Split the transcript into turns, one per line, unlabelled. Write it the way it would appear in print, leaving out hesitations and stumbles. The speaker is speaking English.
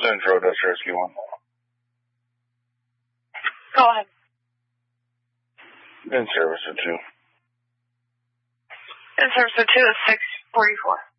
Central, that's Rescue 1.
Go ahead.
In service of 2.
In service of 2 is 644.